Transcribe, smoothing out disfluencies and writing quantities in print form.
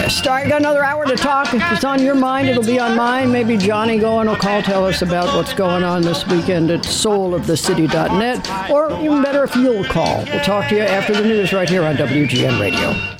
list. All right, got another hour to talk. If it's on your mind, it'll be on mine. Maybe Johnny Goen will call, tell us about what's going on this weekend at soulofthecity.net. Or even better if you'll call. We'll talk to you after the news right here on WGN Radio.